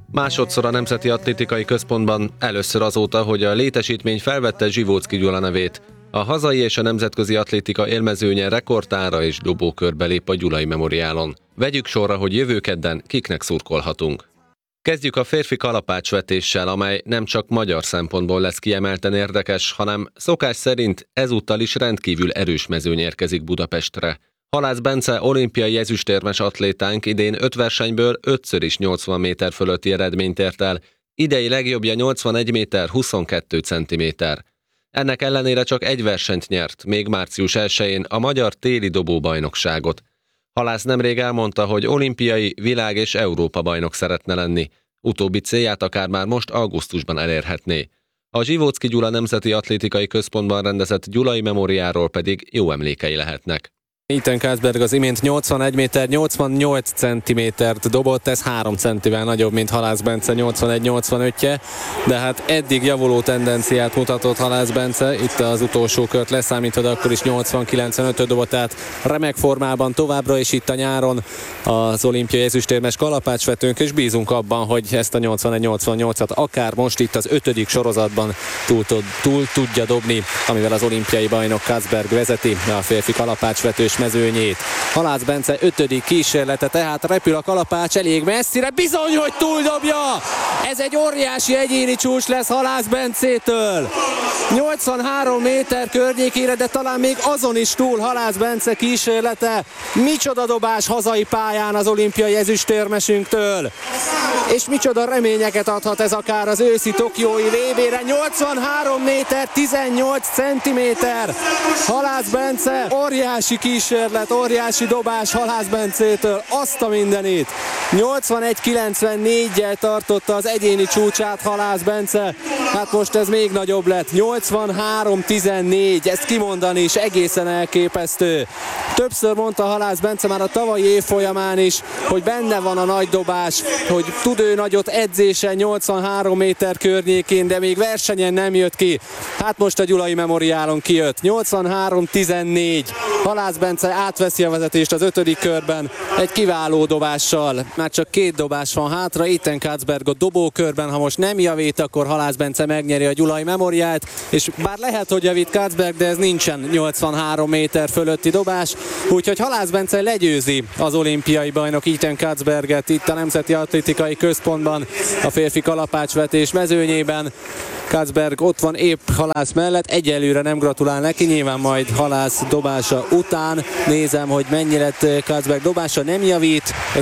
Másodszor a Nemzeti Atlétikai Központban, először azóta, hogy a létesítmény felvette Zsivóczky Gyula nevét. A hazai és a nemzetközi atlétika élmezőnye rekordtára és dobókörbe lép a Gyulai Memoriálon. Vegyük sorra, hogy jövő kedden kiknek szurkolhatunk. Kezdjük a férfi kalapácsvetéssel, amely nem csak magyar szempontból lesz kiemelten érdekes, hanem szokás szerint ezúttal is rendkívül erős mezőny érkezik Budapestre. Halász Bence olimpiai ezüstérmes atlétánk idén 5 versenyből 5-ször is 80 méter fölötti eredményt ért el, idei legjobbja 81 méter 22 centiméter. Ennek ellenére csak egy versenyt nyert, még március 1-én a magyar téli dobóbajnokságot. Halász nemrég elmondta, hogy olimpiai, világ- és Európa-bajnok szeretne lenni. Utóbbi célját akár már most augusztusban elérhetné. A Zsivóczky Gyula Nemzeti Atlétikai Központban rendezett Gyulai Memoriáról pedig jó emlékei lehetnek. Ethan Katzberg az imént 81 méter 88 centimétert dobott, ez 3 centivel nagyobb, mint Halász Bence 81-85-je, de hát eddig javuló tendenciát mutatott Halász Bence, itt az utolsó kört leszámítva, de akkor is 80-95-öt dobott, tehát remek formában továbbra is itt a nyáron az olimpiai ezüstérmes kalapácsvetőnk, és bízunk abban, hogy ezt a 81-88-at akár most itt az 5. sorozatban túl tudja dobni, amivel az olimpiai bajnok Katzberg vezeti a férfi kalapácsvetős mezőnyét. Halász Bence 5. kísérlete, tehát repül a kalapács elég messzire, bizony, hogy túldobja! Ez egy óriási egyéni csúcs lesz Halász Bencétől. 83 méter környékére, de talán még azon is túl Halász Bence kísérlete. Micsoda dobás hazai pályán az olimpiai ezüstérmesünktől. És micsoda reményeket adhat ez akár az őszi tokiói VB-re. 83 méter 18 centiméter. Halász Bence, óriási kísérlet, óriási dobás Halász Bencétől, azt a mindenit. 81-94-jel tartotta az egyéni csúcsát Halász Bence, hát most ez még nagyobb lett, 83-14, ezt kimondani is egészen elképesztő. Többször mondta Halász Bence már a tavalyi év folyamán is, hogy benne van a nagy dobás, hogy tud ő nagyot edzésen 83 méter környékén, de még versenyen nem jött ki. Hát most a Gyulai Memoriálon kijött, 83-14, Halász Bence átveszi a vezetést az 5. körben egy kiváló dobással. Már csak 2 dobás van hátra, Ethan Katzberg a dobókörben, ha most nem javít, akkor Halász Bence megnyeri a Gyulai Memoriát, és bár lehet, hogy javít Katzberg, de ez nincsen 83 méter fölötti dobás, úgyhogy Halász Bence legyőzi az olimpiai bajnok Ethan Katzberget itt a Nemzeti Atlétikai Központban a férfi kalapácsvetés mezőnyében. Katzberg ott van épp Halász mellett, egyelőre nem gratulál neki, nyilván majd Halász dobása után nézem, hogy mennyi lett Katzberg dobása, nem javít, ez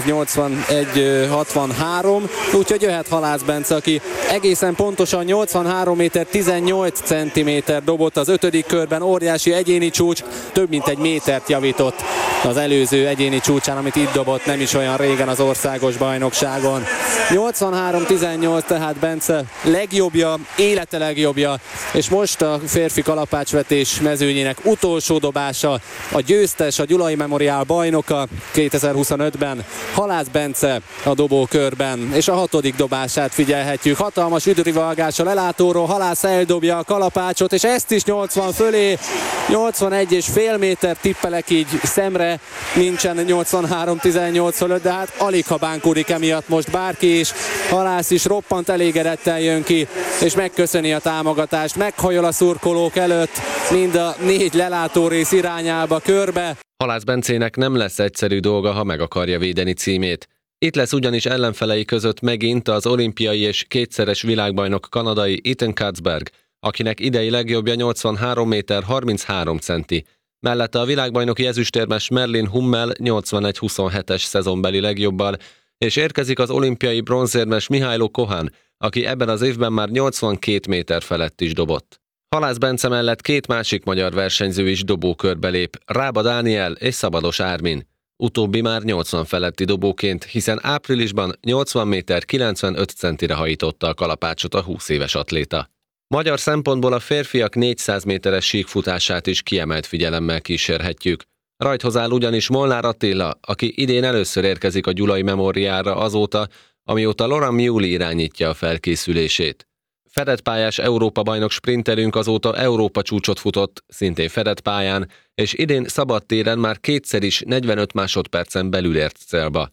81-63, úgyhogy jöhet Halász Bence, aki egészen pontosan 83 méter 18 centiméter dobott az 5. körben, óriási egyéni csúcs, több mint egy métert javított az előző egyéni csúcsán, amit itt dobott nem is olyan régen az országos bajnokságon. 83-18 tehát Bence legjobbja, élete legjobbja, és most a férfi kalapácsvetés mezőnyének utolsó dobása, a győztes, a Gyulai Memoriál bajnoka 2025-ben, Halász Bence a dobókörben, és a 6. dobását figyelhetjük. Hatalmas üdvrivalgás a lelátóról, Halász eldobja a kalapácsot, és ezt is 80 fölé, 81,5 méter tippelek így szemre, nincsen 83-18 fölött, de hát alig ha bánkódik emiatt most bárki is. Halász is roppant elégedetten jön ki, és megköszöni a támogatást, meghajol a szurkolók előtt, mind a 4 lelátórész irányába körbe. Halász Bencének nem lesz egyszerű dolga, ha meg akarja védeni címét. Itt lesz ugyanis ellenfelei között megint az olimpiai és 2-szeres világbajnok kanadai Ethan Katzberg, akinek idei legjobbja 83 méter 33 centi. Mellette a világbajnoki ezüstérmes Merlin Hummel 81-27-es szezonbeli legjobbal, és érkezik az olimpiai bronzérmes Mihailo Kohan, aki ebben az évben már 82 méter felett is dobott. Halász Bence mellett 2 másik magyar versenyző is dobókörbe lép, Rába Dániel és Szabados Ármin. Utóbbi már 80 feletti dobóként, hiszen áprilisban 80 méter 95 centire hajította a kalapácsot a 20 éves atléta. Magyar szempontból a férfiak 400 méteres síkfutását is kiemelt figyelemmel kísérhetjük. Rajthoz áll ugyanis Molnár Attila, aki idén először érkezik a Gyulai Memoriára azóta, amióta Laurent Mewley irányítja a felkészülését. Fedett pályás Európa-bajnok sprinterünk azóta Európa csúcsot futott, szintén fedett pályán, és idén szabadtéren már 2-szer is 45 másodpercen belül ért célba.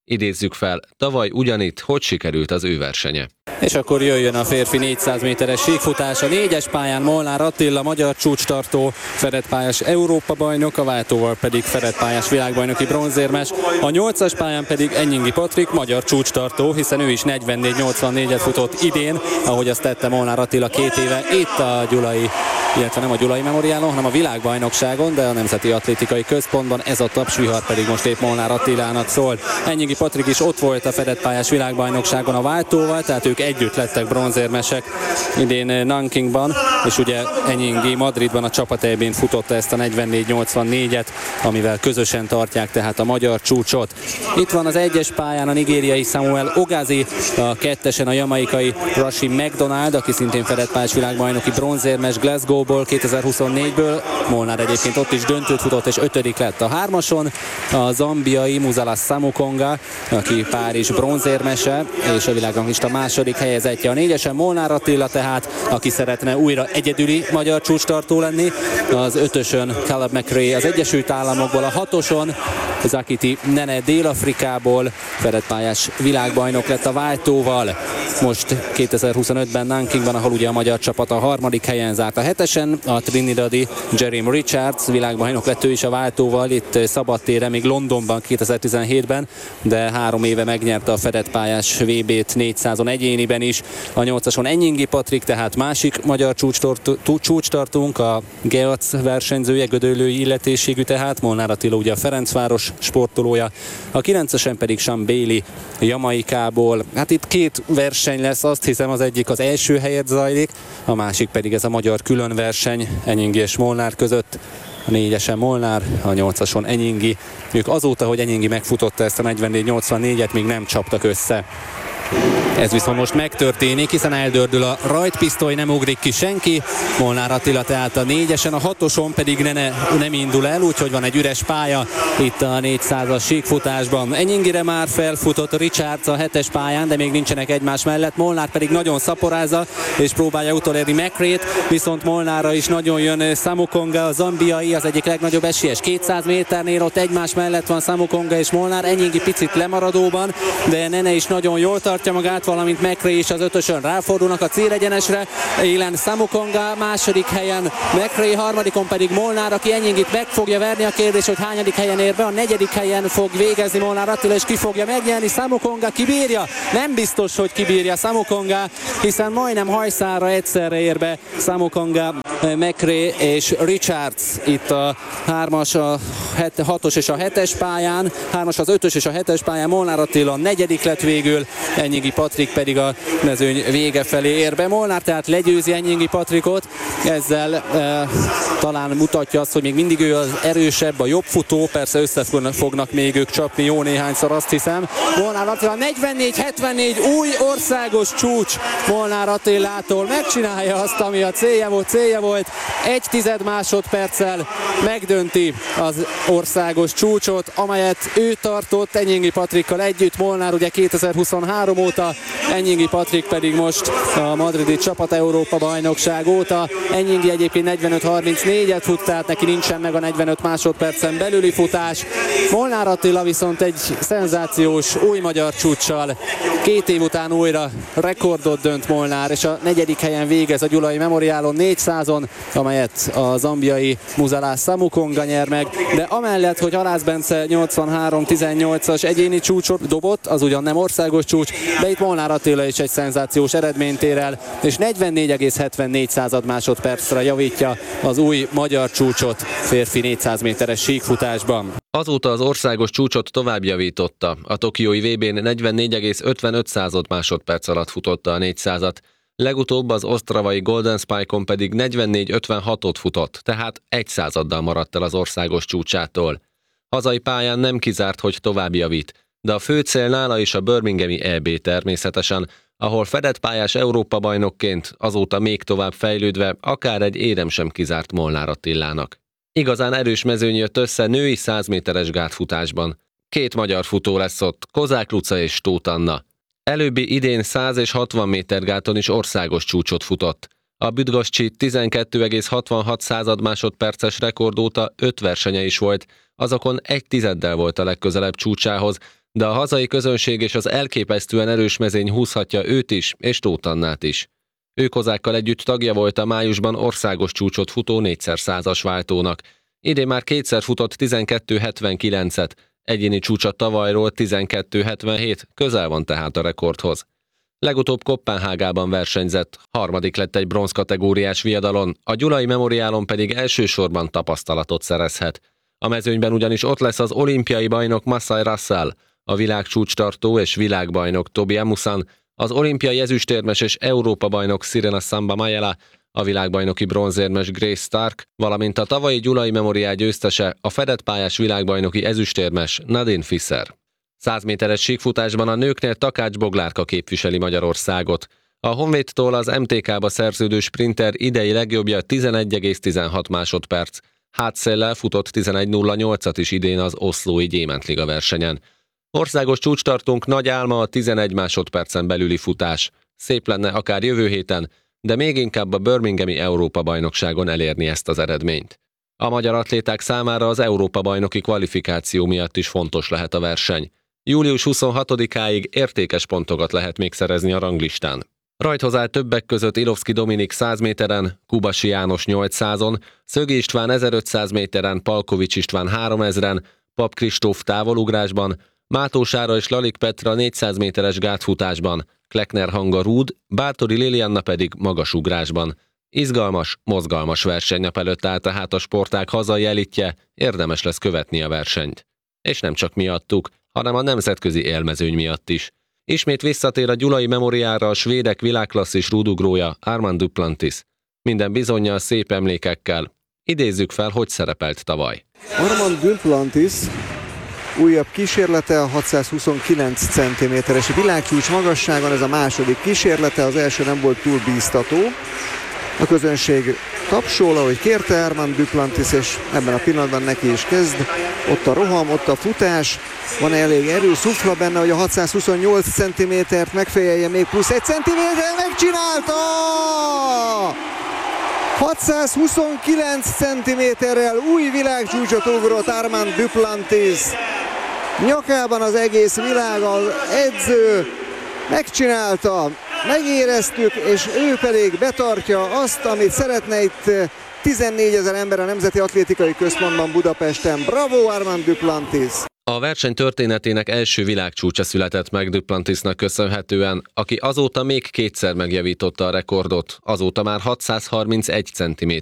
Idézzük fel, tavaly ugyanitt hogy sikerült az ő versenye. És akkor jöjjön a férfi 400 méteres síkfutás. A 4-es pályán Molnár Attila, magyar csúcstartó, fedetpályás Európa-bajnok, a váltóval pedig fedetpályás világbajnoki bronzérmes. A 8-as pályán pedig Enyingi Patrik, magyar csúcstartó, hiszen ő is 44-84-et futott idén, ahogy azt tette Molnár Attila 2 éve itt a Gyulai, illetve nem a Gyulai Memoriálon, hanem a világbajnokságon, de a Nemzeti Atlétikai Központban. Ez a tapsvihar pedig most épp Molnár Attilának szól. Enyingi Patrik is ott volt a fedetpályás világbajnokságon a váltóval, tehát ők együtt lettek bronzérmesek idén Nankingban, és ugye Enyingi Madridban a csapat-EB-n futotta ezt a 44-84-et, amivel közösen tartják tehát a magyar csúcsot. Itt van az 1-es pályán a nigériai Samuel Ogazi, a 2-esen a jamaikai Rashi McDonald, aki szintén fedetpályás világbajnoki bronzérmes Glasgow-ból 2024-ből. Molnár egyébként ott is döntőt futott, és 5. lett a 3-ason. A zambiai Muzala Samukonga, aki Párizs bronzérmese, és a világranglista második helyezettje. A 4-esen Molnár Attila tehát, aki szeretne újra egyedüli magyar csúcstartó lenni. Az 5-ösön Caleb McRae az Egyesült Államokból, a 6-oson Zakiti Nene Dél-Afrikából, fedetpályás világbajnok lett a váltóval. Most 2025-ben Nankingban, ahol ugye a magyar csapat a 3. helyen zárt. A 7-esen a trinidadi Jeremy Richards, világbajnok lett ő is a váltóval, itt szabadtére, még Londonban 2017-ben, de 3 éve megnyerte a fedetpályás VB-t 400-on egyéniben is. A 8-ason Enyingi Patrik, tehát másik magyar csúcstartónk, a Geac versenyzője, gödöllői illetésségű, tehát Molnár Attila ugye a Ferencváros sportolója. A 9-esen pedig Sean Bailey Jamaikából. Hát itt 2 verseny lesz, azt hiszem az egyik az első helyet zajlik, a másik pedig ez a magyar különverseny Enyingi és Molnár között. A 4-esen Molnár, a 8-ason Enyingi. Ők azóta, hogy Enyingi megfutotta ezt a 44-84-et, még nem csaptak össze. Ez viszont most megtörténik, hiszen eldördül a rajtpisztoly, nem ugrik ki senki. Molnár Attila tehát a 4-esen, a 6-oson pedig nem indul el, úgyhogy van egy üres pálya itt a 400-as síkfutásban. Enyingire már felfutott Richards a 7-es pályán, de még nincsenek egymás mellett. Molnár pedig nagyon szaporázza, és próbálja utolérni McRae-t, viszont Molnárra is nagyon jön Samukonga, a zambiai, az egyik legnagyobb esélyes. 200 méternél ott egymás mellett van Samukonga és Molnár, Enyingi picit lemaradóban, de Nene is nagyon jól tartja magát, valamint McRae is az 5-ösön ráfordulnak a célegyenesre. Élen Samukonga, második helyen McRae, harmadikon pedig Molnár, aki Enyingit meg fogja verni. A kérdés, hogy hányadik helyen ér be. A 4. helyen fog végezni Molnár Attila, és ki fogja megnyerni. Samukonga kibírja? Nem biztos, hogy kibírja Samukonga, hiszen majdnem hajszálra egyszerre ér be Samukonga, McRae és Richards itt a 3-as, a 6-os és a 7-es pályán. 3-as, az 5-ös és a 7-es pályán. Molnár Attila 4. lett végül, Enyingi Patrik pedig a mezőny vége felé ér be. Molnár tehát legyőzi Enyingi Patrikot, ezzel talán mutatja azt, hogy még mindig ő az erősebb, a jobb futó, persze össze fognak még ők csapni jó néhányszor, azt hiszem. Molnár Attila 44-74, új országos csúcs Molnár Attilától, megcsinálja azt, ami a célja volt, 1/10 másodperccel megdönti az országos csúcsot, amelyet ő tartott Enyingi Patrikkal együtt. Molnár ugye 2023 óta, Enyingi Patrik pedig most a madridi csapat Európa bajnokság óta. Enyingi egyébként 45-34-et fut, tehát neki nincsen meg a 45 másodpercen belüli futás. Molnár Attila viszont egy szenzációs új magyar csúccsal 2 év után újra rekordot dönt Molnár, és a 4. helyen végez a Gyulai Memoriálon 400-on, amelyet a zambiai Muzala Samukonga nyer meg, de amellett, hogy Halász Bence 83-18-as egyéni csúcsot dobott, az ugyan nem országos csúcs, de itt Molnár Attila is egy szenzációs eredményt ér el, és 44,74 másodpercre javítja az új magyar csúcsot férfi 400 méteres síkfutásban. Azóta az országos csúcsot tovább javította. A tokiói VB-n 44,55 másodperc alatt futotta a 400-at. Legutóbb az osztravai Golden Spike-on pedig 44,56-ot futott, tehát 1/100-addal maradt el az országos csúcsától. Hazai pályán nem kizárt, hogy tovább javít, de a fő cél nála is a birminghami EB természetesen, ahol fedetpályás Európa-bajnokként, azóta még tovább fejlődve, akár egy érem sem kizárt Molnár Attilának. Igazán erős mezőny jött össze női 100 méteres gátfutásban. 2 magyar futó lesz ott, Kozák Luca és Tóth Anna. Előbbi idén 100 és 60 méter gáton is országos csúcsot futott. A Bydgoszcsi 12,66 másodperces rekord óta 5 versenye is volt, azokon 1/10 volt a legközelebb csúcsához, de a hazai közönség és az elképesztően erős mezőny húzhatja őt is, és Tóth Annát is. Ő kozákkal együtt tagja volt a májusban országos csúcsot futó 4x100-as váltónak. Idén már kétszer futott 12.79-et, egyéni csúcsa tavalyról 12.77, közel van tehát a rekordhoz. Legutóbb Koppenhágában versenyzett, harmadik lett egy bronzkategóriás viadalon, a Gyulai Memoriálon pedig elsősorban tapasztalatot szerezhet. A mezőnyben ugyanis ott lesz az olimpiai bajnok Massai Russell, a világcsúcstartó és világbajnok Tobi Amusan, az olimpiai ezüstérmes és Európa-bajnok Sirena Samba Mayala, a világbajnoki bronzérmes Grace Stark, valamint a tavalyi Gyulai Memoriál győztese, a fedett pályás világbajnoki ezüstérmes Nadine Fischer. 100 méteres síkfutásban a nőknél Takács Boglárka képviseli Magyarországot. A Honvédtól az MTK-ba szerződő sprinter idei legjobbja 11,16 másodperc. Hátszéllel futott 11.08-at is idén az Oslói Gyémántliga versenyen. Országos csúcstartónk nagy álma a 11 másodpercen belüli futás. Szép lenne akár jövő héten, de még inkább a Birminghami Európa-bajnokságon elérni ezt az eredményt. A magyar atléták számára az Európa-bajnoki kvalifikáció miatt is fontos lehet a verseny. Július 26-áig értékes pontokat lehet még szerezni a ranglistán. Rajthoz áll többek között Ilovszki Dominik 100 méteren, Kubasi János 800-on, Szögi István 1500 méteren, Palkovics István 3000-en, Pap Kristóf távolugrásban, Mátó Sára és Lalik Petra 400 méteres gátfutásban, Kleckner Hanga rúd, Bátori Lilianna pedig magasugrásban. Izgalmas, mozgalmas versenynap előtt áll tehát a sportág hazai elitje, érdemes lesz követni a versenyt. És nem csak miattuk, hanem a nemzetközi élmezőny miatt is. Ismét visszatér a Gyulai Memoriálra a svédek világklasszis rúdugrója Armand Duplantis. Minden bizonnyal szép emlékekkel. Idézzük fel, hogy szerepelt tavaly. Armand Duplantis újabb kísérlete a 629 cm-es világcsúcs magasságon, ez a második kísérlete, az első nem volt túl bíztató. A közönség tapsol, ahogy kérte Armand Duplantis, és ebben a pillanatban neki is kezd. Ott a roham, ott a futás, van elég erő, szufla benne, hogy a 628 cm-t megfejelje még plusz 1 cm, megcsinálta! 629 cm-rel új világcsúcsot ugrott Armand Duplantis. Nyakában az egész világ, az edző megcsinálta, megéreztük, és ő pedig betartja azt, amit szeretne itt 14 000 ember a Nemzeti Atlétikai Központban Budapesten. Bravo Armand Duplantis! A verseny történetének első világcsúcsa született meg Duplantisnak köszönhetően, aki azóta még kétszer megjavította a rekordot, azóta már 631 cm